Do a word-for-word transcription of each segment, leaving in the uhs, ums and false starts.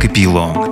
накипіло.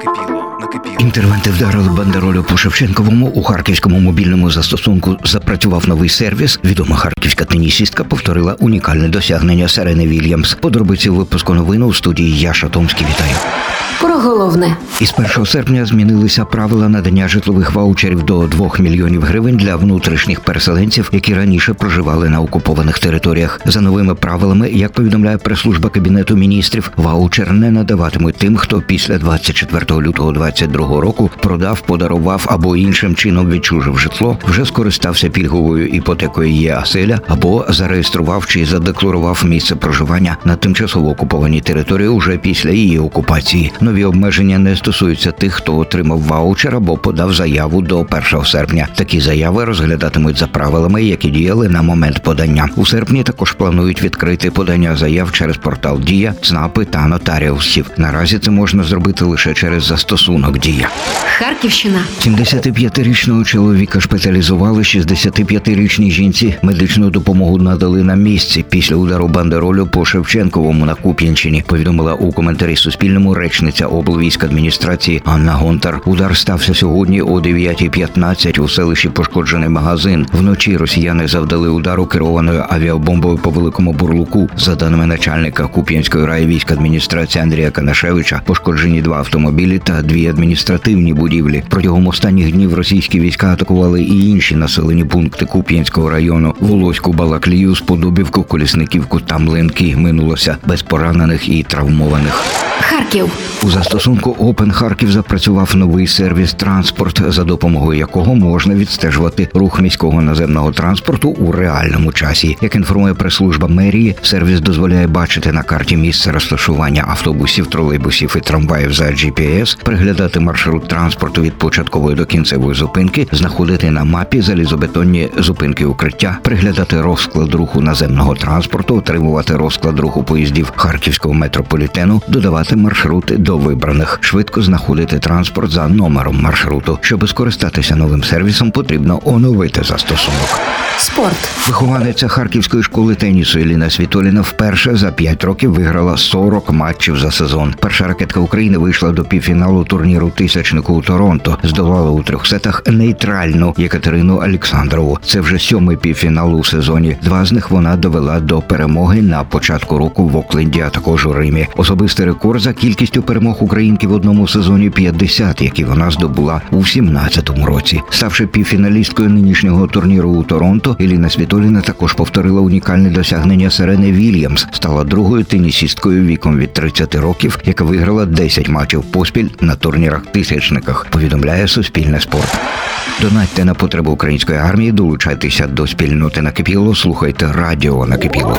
Інтервенти вдарили бандеролю по Шевченковому. У харківському мобільному застосунку запрацював новий сервіс. Відома харківська тенісістка повторила унікальне досягнення Серени Вільямс. Подробиці випуску новин у студії Яша Томський. Вітаю. Про головне. Із першого серпня змінилися правила надання житлових ваучерів до двох мільйонів гривень для внутрішніх переселенців, які раніше проживали на окупованих територіях. За новими правилами, як повідомляє прес-служба Кабінету міністрів, ваучер не надаватимуть тим, хто після двадцять четвертого лютого двадцять другого року продав, подарував або іншим чином відчужив житло, вже скористався пільговою іпотекою ЄАселя або зареєстрував чи задекларував місце проживання на тимчасово окупованій території уже після її окупації. Нові обмеження не стосуються тих, хто отримав ваучер або подав заяву до першого серпня. Такі заяви розглядатимуть за правилами, які діяли на момент подання. У серпні також планують відкрити подання заяв через портал «Дія», ЦНАПи та нотаріусів. Наразі це можна зробити лише через застосунок «Дія». Харківщина. сімдесятип'ятирічного чоловіка шпиталізували, шістдесятип'ятирічній жінці медичну допомогу надали на місці після удару бандеролю по Шевченковому на Куп'янщині, повідомила у коментарі Суспільному речниця облвійськадміністрації Анна Гонтар. Удар стався сьогодні о дев'ятій п'ятнадцять у селищі Пошкоджений магазин. Вночі росіяни завдали удару керованою авіабомбою по Великому Бурлуку. За даними начальника Куп'янської райвійськадміністрації Андрія Канашевича, пошкоджені два автомобілі та дві адміністративні будівлі. Протягом останніх днів російські війська атакували і інші населені пункти Куп'янського району: Волоську, Балаклію, Сподобівку, Колісниківку та Млинки. Минулося без поранених і травмованих. Харків. У застосунку Open Харків запрацював новий сервіс «Транспорт», за допомогою якого можна відстежувати рух міського наземного транспорту у реальному часі. Як інформує прес-служба мерії, сервіс дозволяє бачити на карті місце розташування автобусів, тролейбусів і трамваїв за джі пі ес, переглядати маршрут транспорту від початкової до кінцевої зупинки, знаходити на мапі залізобетонні зупинки укриття, переглядати розклад руху наземного транспорту, отримувати розклад руху поїздів харківського метрополітену, додавати маршрути до вибраних, швидко знаходити транспорт за номером маршруту. Щоб скористатися новим сервісом, потрібно оновити застосунок. Спорт. Вихованиця Харківської школи тенісу Еліна Світоліна вперше за п'ять років виграла сорок матчів за сезон. Перша ракетка України вийшла до півфіналу турніру «Тисячнику» у Торонто. Здолала у трьох сетах нейтральну Єкатерину Олександрову. Це вже сьомий півфінал у сезоні. Два з них вона довела до перемоги на початку року в Окленді, а також у Римі. Особистий рекорд за кількістю перемог українки в одному сезоні п'ятдесят, які вона здобула у сімнадцятому році. Ставши півфіналісткою нинішнього турніру у Торонто, Еліна Світоліна також повторила унікальне досягнення Серени Вільямс. Стала другою тенісісткою віком від тридцяти років, яка виграла десять матчів поспіль на турнірах-тисячниках, повідомляє Суспільне спорт. Донатьте на потреби української армії, долучайтеся до спільноти «Накипіло», слухайте радіо «Накипіло».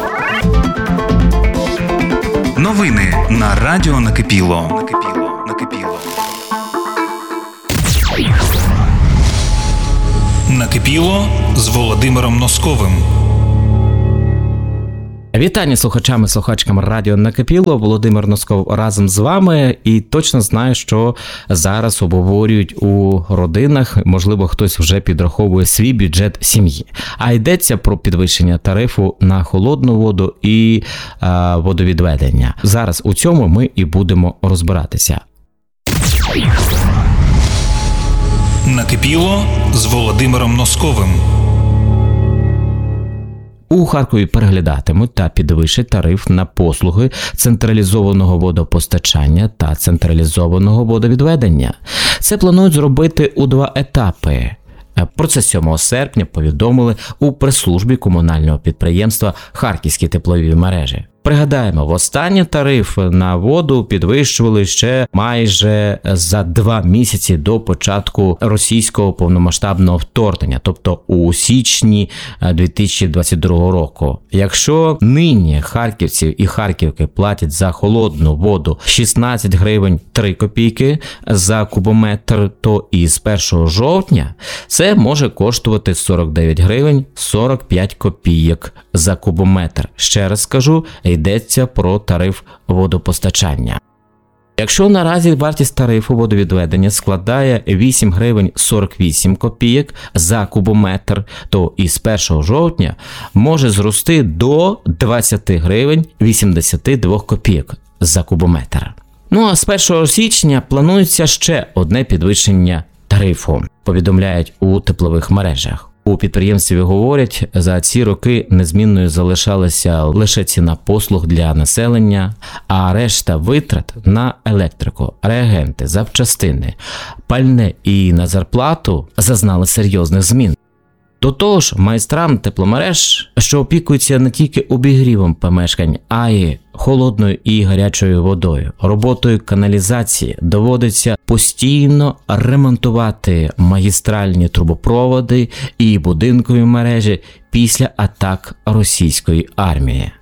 Новини на радіо «Накипіло». Накипіло. Накипіло. Накипіло з Володимиром Носковим. Вітання слухачам і слухачкам радіо «Накипіло». Володимир Носков разом з вами. І точно знаю, що зараз обговорюють у родинах, можливо, хтось вже підраховує свій бюджет сім'ї. А йдеться про підвищення тарифу на холодну воду і а, водовідведення. Зараз у цьому ми і будемо розбиратися. Накипіло з Володимиром Носковим. У Харкові переглядатимуть та підвищать тариф на послуги централізованого водопостачання та централізованого водовідведення. Це планують зробити у два етапи. Про це сьомого серпня повідомили у прес-службі комунального підприємства «Харківські теплові мережі». Пригадаємо, востаннє тариф на воду підвищували ще майже за два місяці до початку російського повномасштабного вторгнення, тобто у січні дві тисячі двадцять другого року. Якщо нині харківці і харківки платять за холодну воду шістнадцять гривень три копійки за кубометр, то із першого жовтня це може коштувати сорок дев'ять гривень сорок п'ять копійок за кубометр. Ще раз скажу, йдеться про тариф водопостачання. Якщо наразі вартість тарифу водовідведення складає вісім гривень сорок вісім копійок за кубометр, то із першого жовтня може зрости до двадцять гривень вісімдесят два копійок за кубометр. Ну а з першого січня планується ще одне підвищення тарифу, повідомляють у теплових мережах. У підприємстві говорять, за ці роки незмінною залишалася лише ціна послуг для населення, а решта витрат на електрику, реагенти, запчастини, пальне і на зарплату зазнали серйозних змін. До того ж, майстрам тепломереж, що опікуються не тільки обігрівом помешкань, а й холодною і гарячою водою, роботою каналізації, доводиться постійно ремонтувати магістральні трубопроводи і будинкові мережі після атак російської армії.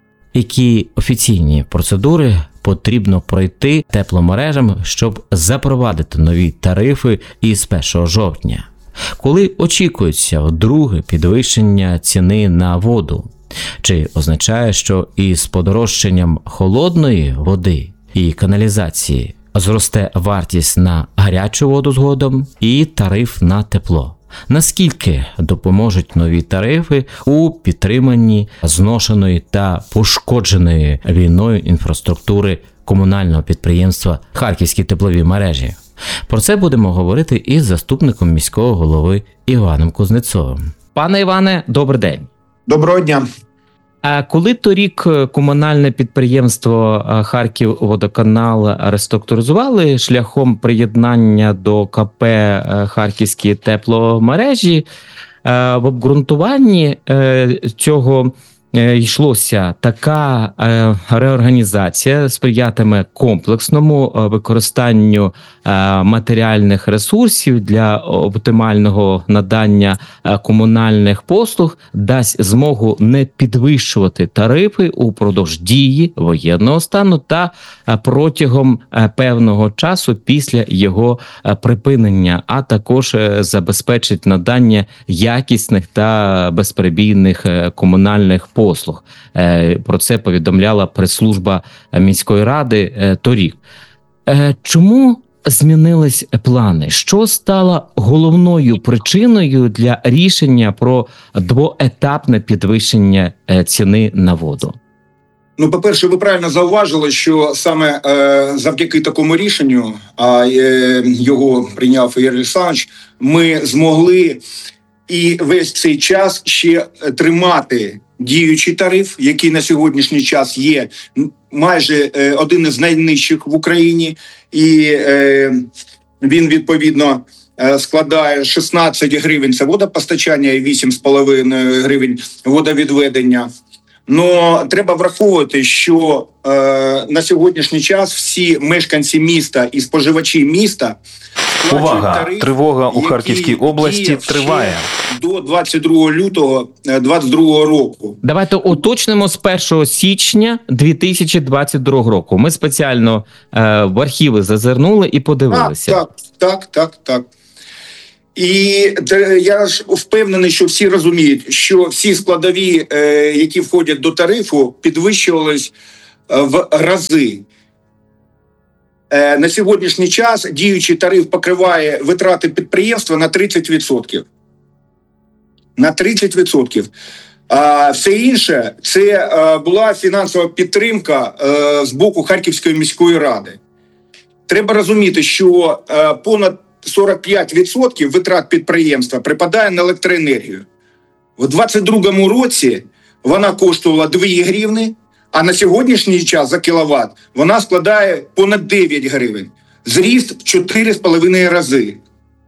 Які офіційні процедури потрібно пройти тепломережам, щоб запровадити нові тарифи із першого жовтня? Коли очікується друге підвищення ціни на воду? Чи означає, що із подорожчанням холодної води і каналізації зросте вартість на гарячу воду згодом і тариф на тепло? Наскільки допоможуть нові тарифи у підтриманні зношеної та пошкодженої війною інфраструктури комунального підприємства «Харківські теплові мережі»? Про це будемо говорити із заступником міського голови Іваном Кузнецовим. Пане Іване, добрий день. Доброго дня. А коли торік комунальне підприємство «Харківводоканал» реструктуризували шляхом приєднання до КП «Харківські тепломережі», в обґрунтуванні цього йшлося, така реорганізація сприятиме комплексному використанню матеріальних ресурсів для оптимального надання комунальних послуг, дасть змогу не підвищувати тарифи упродовж дії воєнного стану та протягом певного часу після його припинення, а також забезпечить надання якісних та безперебійних комунальних послуг. послуг. Про це повідомляла прес-служба міської ради торік. Чому змінились плани? Що стало головною причиною для рішення про двоетапне підвищення ціни на воду? Ну, по-перше, ви правильно зауважили, що саме е, завдяки такому рішенню, а е, його прийняв Ігор Олександрович, ми змогли і весь цей час ще тримати діючий тариф, який на сьогоднішній час є майже е, один із найнижчих в Україні, і е, він відповідно е, складає шістнадцять гривень – це водопостачання і вісім з половиною гривень водовідведення. Но треба враховувати, що е, на сьогоднішній час всі мешканці міста і споживачі міста Увага! тариф, Тривога у Харківській області триває. До двадцять другого лютого двадцять другого року. Давайте уточнимо з першого січня дві тисячі двадцять другого року. Ми спеціально е, в архіви зазирнули і подивилися. Так, так, так, так. І те, я ж впевнений, що всі розуміють, що всі складові, е, які входять до тарифу, підвищувались е, в рази. Е, на сьогоднішній час діючий тариф покриває витрати підприємства на тридцять відсотків. На тридцять відсотків. А все інше – це е, була фінансова підтримка е, з боку Харківської міської ради. Треба розуміти, що е, понад сорок п'ять відсотків витрат підприємства припадає на електроенергію. У двадцять другому році вона коштувала дві гривні, а на сьогоднішній час за кіловат вона складає понад дев'ять гривень. Зріст в чотири з половиною рази.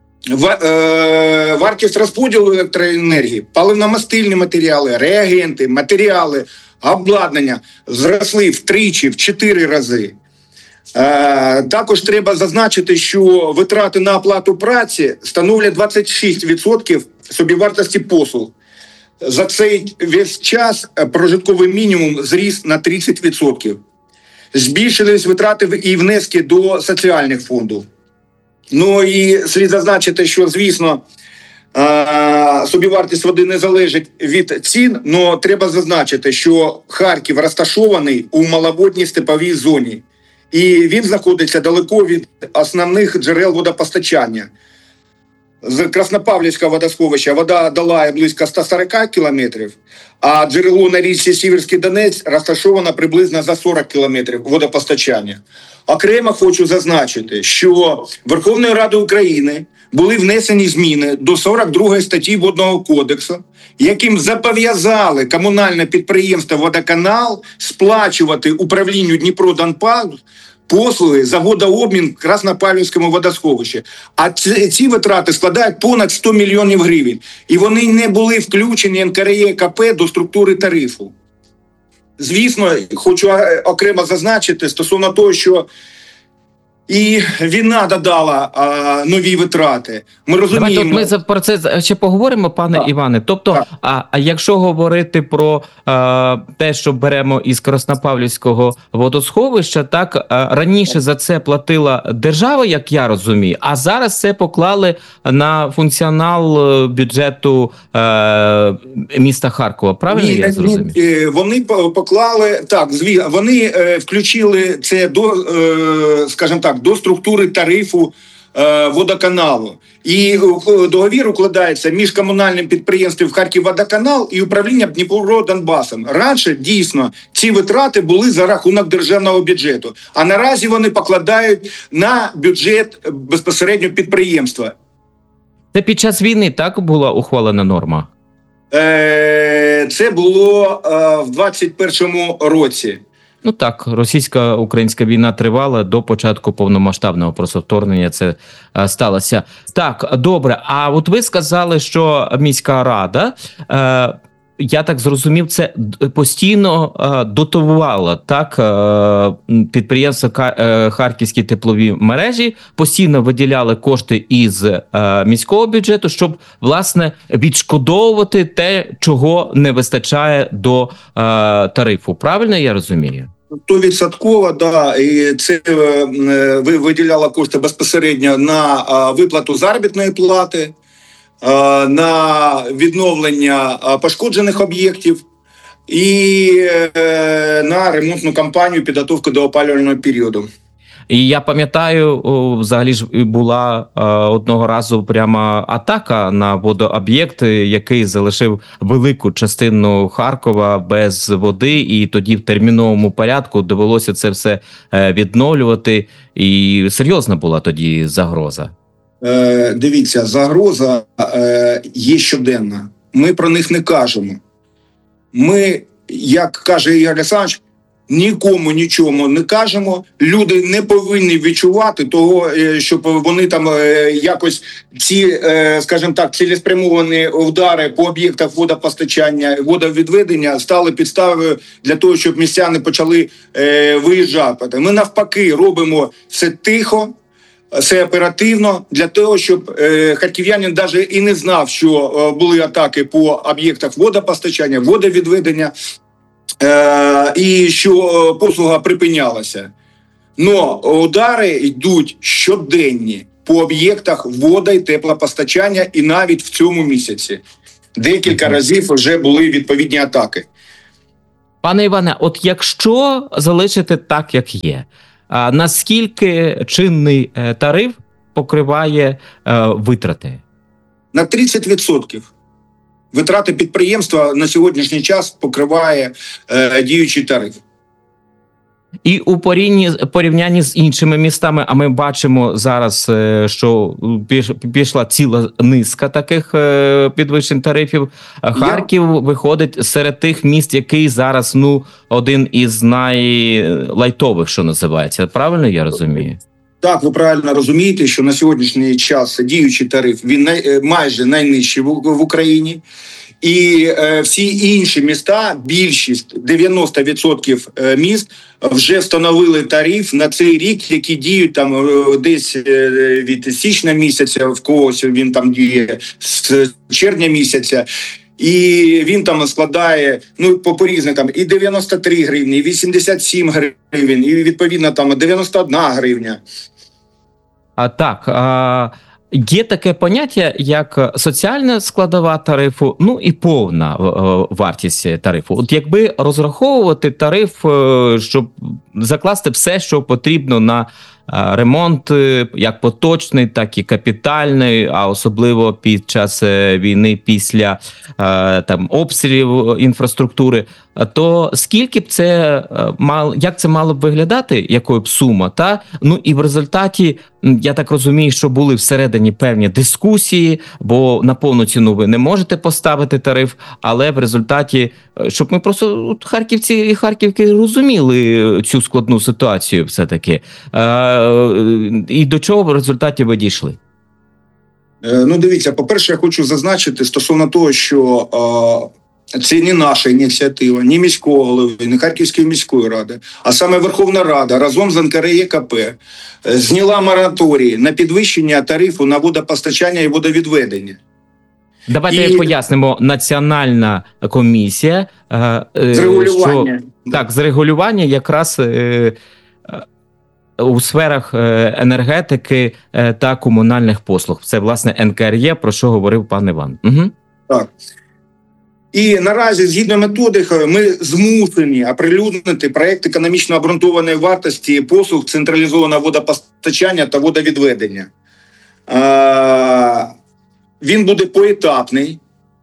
Вартість розподілу електроенергії, паливно-мастильні матеріали, реагенти, матеріали, обладнання зросли втричі, в чотири рази. Також треба зазначити, що витрати на оплату праці становлять двадцять шість відсотків собівартості послуг. За цей весь час прожитковий мінімум зріс на тридцять відсотків. Збільшились витрати і внески до соціальних фондів. Ну і слід зазначити, що, звісно, собівартість води не залежить від цін, але треба зазначити, що Харків розташований у маловодній степовій зоні. І він знаходиться далеко від основних джерел водопостачання. з Краснопавлівського водосховища вода долає близько сто сорок кілометрів, а джерело на річці Сіверський Донець розташовано приблизно за сорок кілометрів водопостачання. Окремо хочу зазначити, що Верховною Радою України були внесені зміни до сорок другої статті Водного кодексу, яким зобов'язали комунальне підприємство «Водоканал» сплачувати управлінню Дніпро-Донбас послуги за водообмін в Краснопавлівському водосховищі. А ці, ці витрати складають понад сто мільйонів гривень. І вони не були включені ен ка ер є ка пе до структури тарифу. Звісно, хочу окремо зазначити стосовно того, що і війна додала а, нові витрати. Ми розуміємо... Давайте от ми за про це ще поговоримо, пане так. Іване. Тобто, так. а, а якщо говорити про а, те, що беремо із Краснопавлівського водосховища, так, а, раніше за це платила держава, як я розумію, а зараз це поклали на функціонал бюджету а, міста Харкова. Правильно ні, я зрозумів? Ні, вони поклали, так, вони е, включили це до, е, скажімо так, до структури тарифу е, водоканалу. І договір укладається між комунальним підприємством «Харківводоканал» і управлінням Дніпро-Донбасом. Раніше, дійсно, ці витрати були за рахунок державного бюджету, а наразі вони покладають на бюджет безпосередньо підприємства. Це під час війни так була ухвалена норма? Е, це було е, в двадцять першому році. Ну так, російсько-українська війна тривала до початку повномасштабного просто вторгнення це е, сталося. Так, добре, а от ви сказали, що міська рада, е, я так зрозумів, це постійно е, дотувала так, е, підприємства е, Харківські теплові мережі, постійно виділяли кошти із е, міського бюджету, щоб, власне, відшкодовувати те, чого не вистачає до е, тарифу. Правильно я розумію? Стовідсотково, да, і це е, виділяла кошти безпосередньо на е, виплату заробітної плати, е, на відновлення е, пошкоджених об'єктів і е, на ремонтну кампанію підготовки до опалювального періоду. І я пам'ятаю, взагалі ж була е, одного разу прямо атака на водооб'єкт, який залишив велику частину Харкова без води, і тоді в терміновому порядку довелося це все е, відновлювати. І серйозна була тоді загроза. Е, дивіться, загроза е, є щоденна. Ми про них не кажемо. Ми, як каже Ігор Олександрович, нікому нічому не кажемо. Люди не повинні відчувати того, щоб вони там якось ці, скажімо так, цілеспрямовані удари по об'єктах водопостачання, водовідведення стали підставою для того, щоб містяни почали виїжджати. Ми навпаки робимо все тихо, все оперативно, для того, щоб е, харків'янин навіть і не знав, що е, були атаки по об'єктах водопостачання, водовідведення, Е, і що послуга припинялася. Но удари йдуть щоденні по об'єктах вода і теплопостачання, і навіть в цьому місяці декілька разів вже були відповідні атаки. Пане Іване, от якщо залишити так, як є, а наскільки чинний тариф покриває е, витрати? На тридцять відсотків. Витрати підприємства на сьогоднішній час покриває е, діючий тариф. І у порівнянні, порівнянні з іншими містами, а ми бачимо зараз, що пішла ціла низка таких підвищень тарифів, Харків Я... виходить серед тих міст, який зараз ну один із найлайтових, що називається. Правильно я розумію? Так, ви правильно розумієте, що на сьогоднішній час діючий тариф, він най, майже найнижчий в, в Україні. І е, всі інші міста, більшість, дев'яносто відсотків міст, вже встановили тариф на цей рік, які діють там е, десь е, від січня місяця, в когось він там діє з червня місяця. І він там складає, ну, по порізне там і дев'яносто три гривні, і вісімдесят сім гривень, і відповідно там дев'яносто одна гривня. А так, а, є таке поняття, як соціальна складова тарифу, ну і повна а, вартість тарифу. От якби розраховувати тариф, щоб закласти все, що потрібно на ремонт як поточний, так і капітальний, а особливо під час війни після там обстрілів інфраструктури. То скільки б це мало, як це мало б виглядати, якою б сума, та? Ну і в результаті, я так розумію, що були всередині певні дискусії, бо на повну ціну ви не можете поставити тариф, але в результаті, щоб ми просто от, харківці і харківки розуміли цю складну ситуацію все-таки. І до чого в результаті ви дійшли? Ну, дивіться, по-перше, я хочу зазначити стосовно того, що е, це не наша ініціатива, ні міського голови, ні Харківської міської ради, а саме Верховна Рада разом з ен ка ер є ка пе зняла мораторій на підвищення тарифу на водопостачання і водовідведення. Давайте і... пояснимо. Національна комісія е, з регулювання. Що, так, з регулювання якраз е, у сферах енергетики та комунальних послуг. Це, власне, ен ка ер є, про що говорив пан Іван. Угу. Так. І наразі, згідно методики, ми змушені оприлюднити проєкт економічно обґрунтованої вартості послуг централізованого водопостачання та водовідведення. А, він буде поетапний.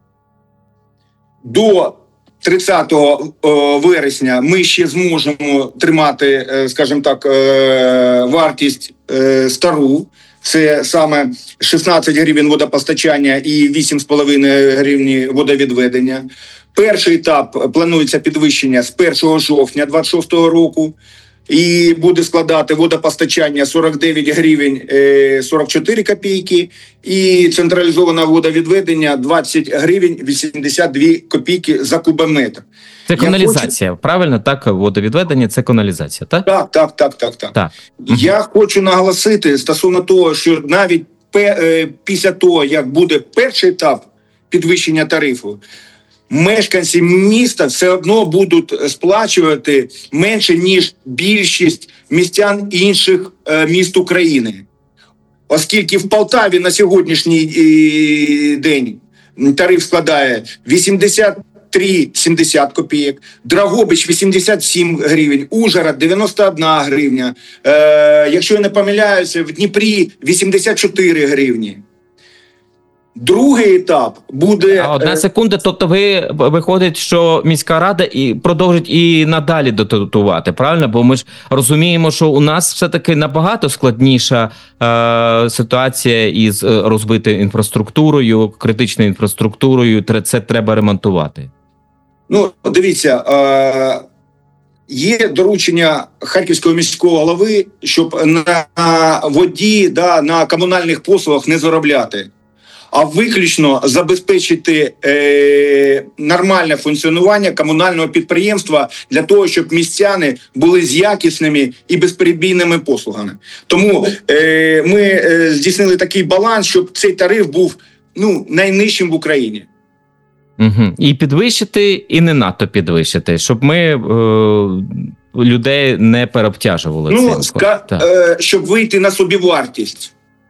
До тридцятого вересня ми ще зможемо тримати, скажімо так, вартість стару. Це саме шістнадцять гривень водопостачання і вісім з половиною гривні водовідведення. Перший етап планується підвищення з першого жовтня двадцять шостого року. І буде складати водопостачання сорок дев'ять гривень сорок чотири копійки і централізоване водовідведення двадцять гривень вісімдесят дві копійки за кубометр. Це каналізація, хочу... правильно? Так, водовідведення – це каналізація, так? Так, так, так, так. так. так. Я угу. хочу наголосити стосовно того, що навіть пе... після того, як буде перший етап підвищення тарифу, мешканці міста все одно будуть сплачувати менше, ніж більшість містян інших е, міст України. Оскільки в Полтаві на сьогоднішній е, день тариф складає вісімдесят три сімдесят копійок, Дрогобич вісімдесят сім гривень, Ужгород дев'яносто одна гривня, е, якщо я не помиляюся, в Дніпрі вісімдесят чотири гривні. Другий етап буде... А, одна секунда, тобто ви, виходить, що міська рада і продовжить і надалі дотувати, правильно? Бо ми ж розуміємо, що у нас все-таки набагато складніша е, ситуація із розбитою інфраструктурою, критичною інфраструктурою, це треба ремонтувати. Ну, дивіться, е, є доручення Харківського міського голови, щоб на воді, да, на комунальних послугах не заробляти, а виключно забезпечити е, нормальне функціонування комунального підприємства для того, щоб містяни були з якісними і безперебійними послугами. Тому е, ми е, здійснили такий баланс, щоб цей тариф був ну, найнижчим в Україні. Угу. І підвищити, і не надто підвищити, щоб ми е, людей не переобтяжували. Ну, цим. ска- е, щоб вийти на собівартість.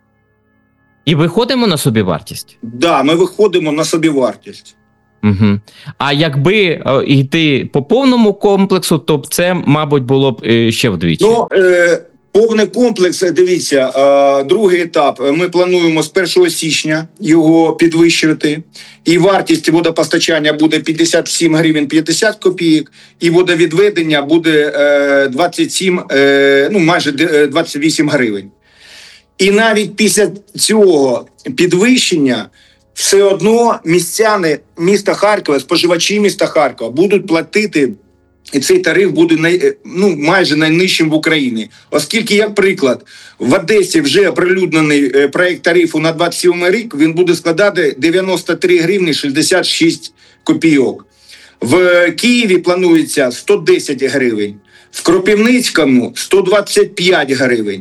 І виходимо на собівартість? Так, да, ми виходимо на собівартість. Угу. А якби е, йти по повному комплексу, то це, мабуть, було б е, ще вдвічі. Ну, е, повний комплекс, дивіться, е, другий етап, ми плануємо з першого січня його підвищити. І вартість водопостачання буде п'ятдесят сім гривень п'ятдесят копійок, і водовідведення буде е, двадцять сім, е, ну майже двадцять вісім гривень. І навіть після цього підвищення все одно містяни міста Харкова, споживачі міста Харкова будуть платити, і цей тариф буде най, ну, майже найнижчим в Україні. Оскільки, як приклад, в Одесі вже оприлюднений проєкт тарифу на двадцять сьомий рік, він буде складати дев'яносто три гривні шістдесят шість копійок. В Києві планується сто десять гривень, в Кропивницькому сто двадцять п'ять гривень.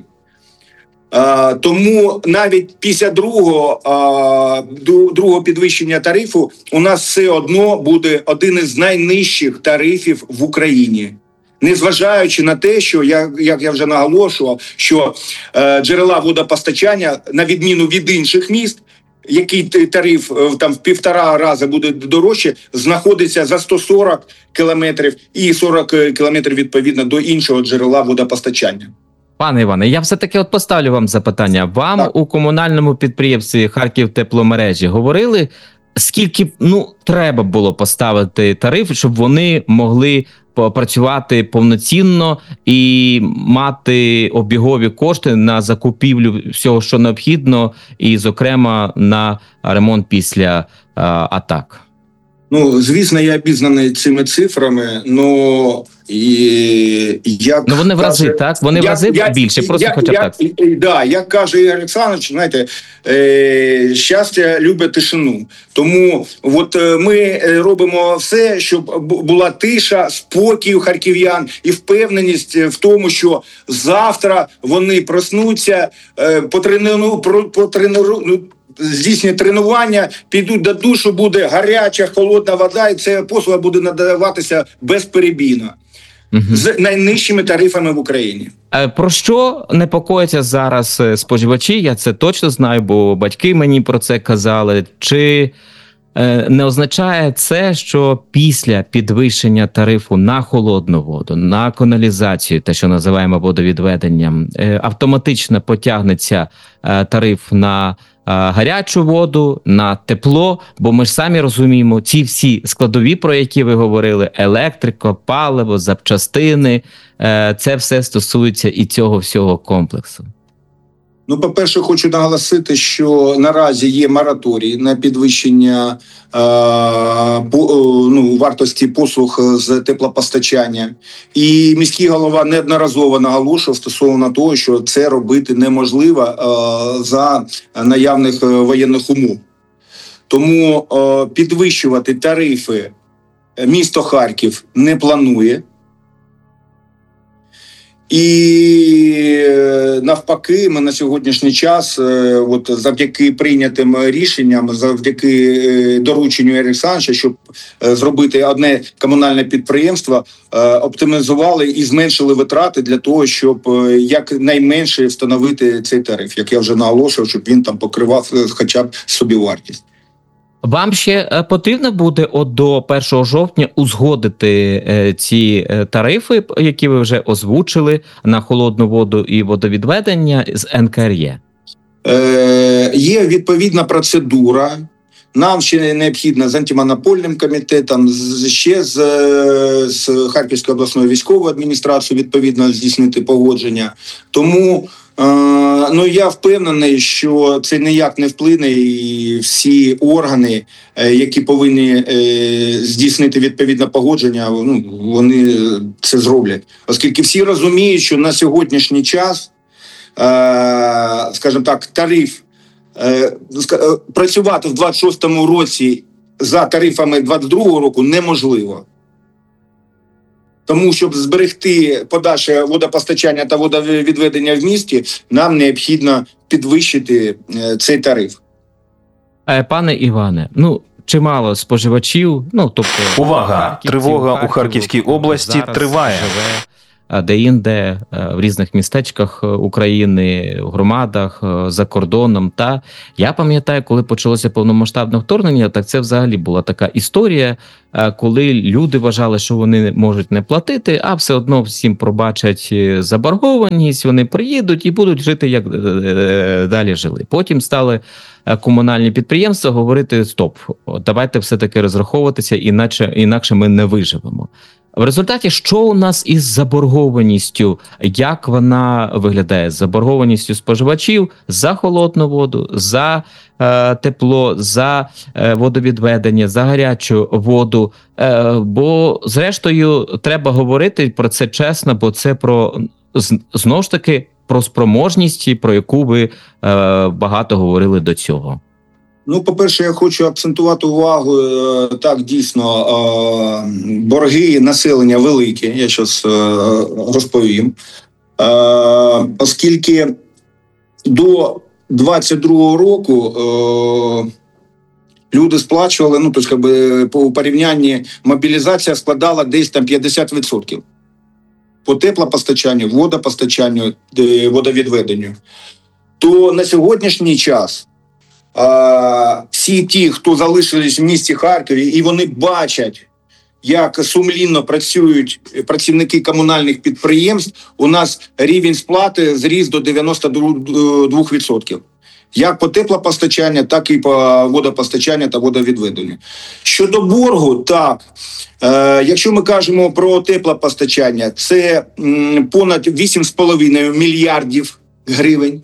Uh, тому навіть після другого, uh, другого підвищення тарифу у нас все одно буде один із найнижчих тарифів в Україні. Незважаючи на те, що, я, як я вже наголошував, що uh, джерела водопостачання, на відміну від інших міст, який тариф там, в півтора рази буде дорожче, знаходиться за сто сорок кілометрів і сорок кілометрів відповідно до іншого джерела водопостачання. Пане Іване, я все-таки от поставлю вам запитання. Вам Так. у комунальному підприємстві Харківтепломережі говорили, скільки ну треба було поставити тариф, щоб вони могли працювати повноцінно і мати обігові кошти на закупівлю всього, що необхідно, і, зокрема, на ремонт після а, атак? Ну, звісно, я обізнаний цими цифрами, но і як Ну вони в рази, каже, так? Вони в як- рази як- більше, просто як- хоча б як- так. і- Да, як каже Ігор Олександрович, знаєте, е, щастя любить тишину. Тому от е, ми е, робимо все, щоб бу- була тиша, спокій у харків'ян і впевненість в тому, що завтра вони проснуться, е, потренують, про- потренують, ну, здійснюють тренування, підуть до душу, буде гаряча, холодна вода, і ця послуга буде надаватися безперебійно. Мгм. З найнижчими тарифами в Україні. Е, Про що непокояться зараз е, споживачі? Я це точно знаю, бо батьки мені про це казали. Чи е, не означає це, що після підвищення тарифу на холодну воду, на каналізацію, те, що називаємо водовідведенням, е, автоматично потягнеться е, тариф на е, гарячу воду, на тепло? Бо ми ж самі розуміємо, ці всі складові, про які ви говорили, електрика, паливо, запчастини, е, це все стосується і цього всього комплексу. Ну, по-перше, хочу наголосити, що наразі є мораторій на підвищення е, по, е, ну, вартості послуг з теплопостачання. І міський голова неодноразово наголошував стосовно того, що це робити неможливо е, за наявних е, воєнних умов. Тому е, підвищувати тарифи місто Харків не планує. І е, навпаки, ми на сьогоднішній час, е, от завдяки прийнятим рішенням, завдяки е, дорученню Ігоря Олександровича, щоб е, зробити одне комунальне підприємство, е, оптимізували і зменшили витрати для того, щоб е, якнайменше встановити цей тариф, як я вже наголошував, щоб він там покривав е, хоча б собівартість. Вам ще е, потрібно буде от до першого жовтня узгодити е, ці е, тарифи, які ви вже озвучили, на холодну воду і водовідведення з ен ка ер є? Е, є відповідна процедура. Нам ще необхідно з антимонопольним комітетом, з, ще з, з Харківською обласною військовою адміністрацією відповідно здійснити погодження. Тому е, ну, я впевнений, що це ніяк не вплине, і всі органи, е, які повинні е, здійснити відповідне погодження, ну, вони це зроблять. Оскільки всі розуміють, що на сьогоднішній час, е, скажімо так, тариф працювати в двадцять шостому році за тарифами двадцять другого року неможливо. Тому, щоб зберегти подальше водопостачання та водовідведення в місті, нам необхідно підвищити цей тариф. Пане Іване, ну, чимало споживачів, ну, тобто... Увага! харківців, Тривога у Харкову, Харківській області зараз триває. Живе де-інде, в різних містечках України, в громадах, за кордоном. Та я пам'ятаю, коли почалося повномасштабне вторгнення, так це взагалі була така історія, коли люди вважали, що вони можуть не платити, а все одно всім пробачать заборгованість, вони приїдуть і будуть жити, як далі жили. Потім стали комунальні підприємства говорити: стоп, давайте все-таки розраховуватися, іначе, інакше ми не виживемо. В результаті, що у нас із заборгованістю, як вона виглядає? З заборгованістю споживачів за холодну воду, за е, тепло, за е, водовідведення, за гарячу воду. Е, бо, зрештою, треба говорити про це чесно, бо це про, знову ж таки, про спроможність, про яку ви е, багато говорили до цього. Ну, по-перше, я хочу акцентувати увагу, так, дійсно, борги населення великі, я зараз розповім, оскільки до двадцять другого року люди сплачували, ну, тобто, якби, по порівнянні мобілізація складала десь там п'ятдесят відсотків по теплопостачанню, водопостачанню, водовідведенню. То на сьогоднішній час А, всі ті, хто залишились в місті Харкові, і вони бачать, як сумлінно працюють працівники комунальних підприємств, у нас рівень сплати зріс до дев'яносто два відсотки. Як по теплопостачанню, так і по водопостачанню та водовідведенню. Щодо боргу, так, е, якщо ми кажемо про теплопостачання, це м, понад вісім з половиною мільярдів гривень.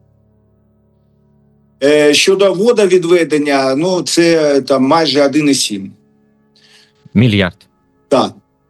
Е, щодо водовідведення, ну, це там майже один цілих сім. Мільярд. Так.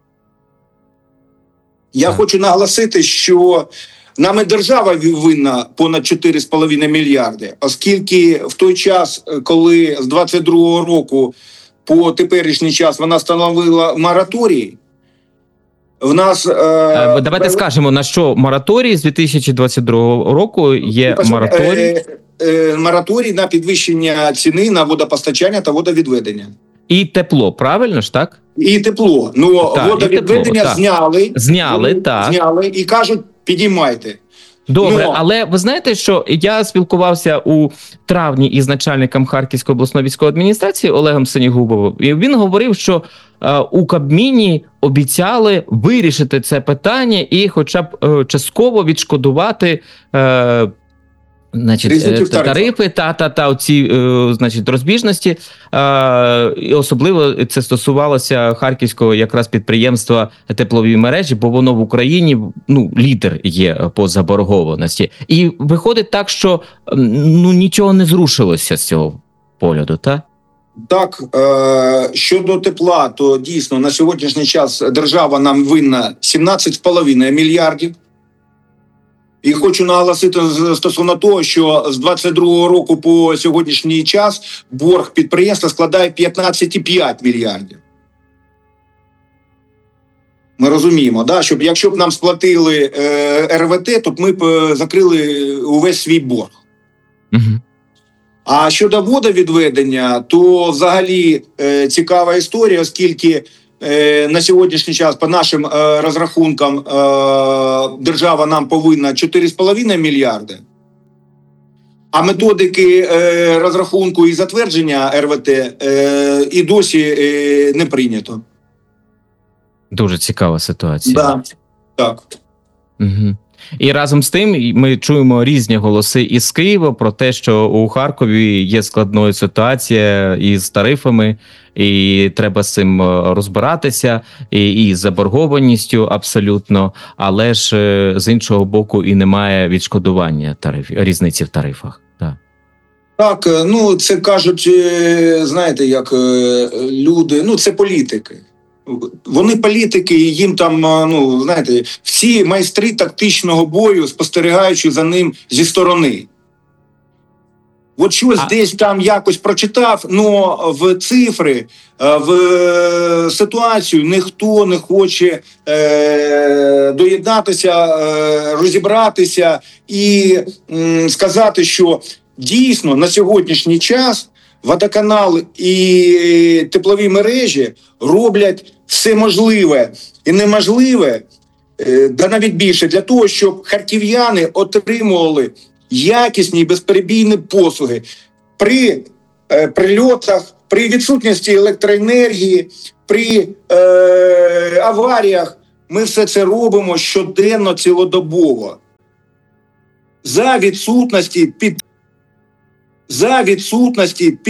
Я Так. хочу наголосити, що нам і держава винна понад чотири з половиною мільярди, оскільки в той час, коли з двадцять другого року по теперішній час вона встановила мораторій, в нас... Е, Давайте скажемо, на що мораторій з дві тисячі двадцять другого року є мораторій? Е, е, мораторій на підвищення ціни на водопостачання та водовідведення. І тепло, правильно ж, так? І тепло. Ну, Так, водовідведення і тепло, так. зняли. Зняли, так. Зняли і кажуть, підіймайте. Добре, Ну, але ви знаєте, що я спілкувався у травні із начальником Харківської обласної військової адміністрації Олегом Сенігубовим, і він говорив, що е, у Кабміні обіцяли вирішити це питання і хоча б е, частково відшкодувати е, значить, Різницю е, в тарифах. тарифи та, та, та оці е, значить, розбіжності. Е, і особливо це стосувалося харківського якраз підприємства теплові мережі, бо воно в Україні, ну, лідер є по заборгованості. І виходить так, що ну, нічого не зрушилося з цього погляду, так? Так, е, щодо тепла, то дійсно на сьогоднішній час держава нам винна сімнадцять з половиною мільярдів. І хочу наголосити стосовно того, що з двадцять другого року по сьогоднішній час борг підприємства складає п'ятнадцять цілих п'ять десятих мільярдів. Ми розуміємо, да, щоб якщо б нам сплатили е, ер ве те, то б ми б е, закрили увесь свій борг. Угу. А щодо водовідведення, то взагалі е, цікава історія, оскільки е, на сьогоднішній час, по нашим е, розрахункам, е, держава нам повинна чотири з половиною мільярди, а методики е, розрахунку і затвердження ер ве те е, і досі е, не прийнято. Дуже цікава ситуація. Да. Так. Угу. І разом з тим ми чуємо різні голоси із Києва про те, що у Харкові є складною ситуація із тарифами, і треба з цим розбиратися, і, і з заборгованістю абсолютно, але ж з іншого боку і немає відшкодування тарифів, різниці в тарифах. Так. Так, ну це кажуть, знаєте, як люди, ну це політики. Вони політики, і їм там, ну, знаєте, всі майстри тактичного бою, спостерігаючи за ним зі сторони. От щось а... десь там якось прочитав, але в цифри, в ситуацію ніхто не хоче е, доєднатися, е, розібратися і е, сказати, що дійсно на сьогоднішній час водоканал і теплові мережі роблять все можливе і неможливе, да навіть більше, для того, щоб харків'яни отримували якісні і безперебійні послуги при е, прильотах, при відсутності електроенергії, при е, аваріях. Ми все це робимо щоденно, цілодобово. За відсутності під за відсутності